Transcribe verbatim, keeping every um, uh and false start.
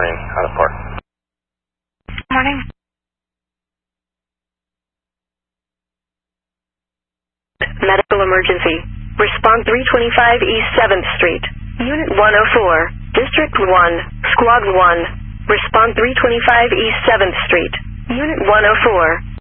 morning, out of port. Morning. Medical emergency. Response three twenty-five East seventh Street. Unit one oh four. District one. Squad one. Response three twenty-five East seventh Street. Unit one oh four.